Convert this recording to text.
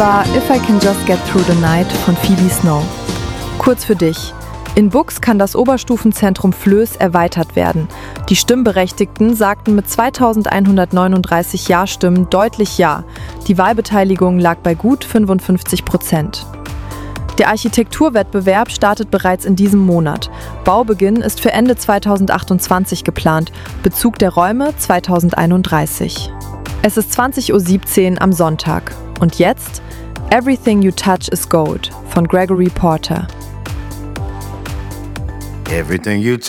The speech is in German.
War If I Can Just Get Through the Night von Phoebe Snow. Kurz für dich. In Buchs kann das Oberstufenzentrum Flöß erweitert werden. Die Stimmberechtigten sagten mit 2139 Ja-Stimmen deutlich Ja. Die Wahlbeteiligung lag bei gut 55%. Der Architekturwettbewerb startet bereits in diesem Monat. Baubeginn ist für Ende 2028 geplant, Bezug der Räume 2031. Es ist 20:17 Uhr am Sonntag. Und jetzt Everything You Touch is Gold von Gregory Porter. Everything you touch